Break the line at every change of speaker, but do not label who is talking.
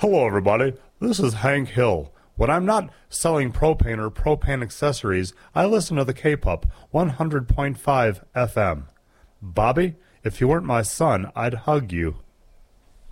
Hello, everybody. This is Hank Hill. When I'm not selling propane or propane accessories, I listen to the K-Pop 100.5 FM. Bobby, if you weren't my son, I'd hug you.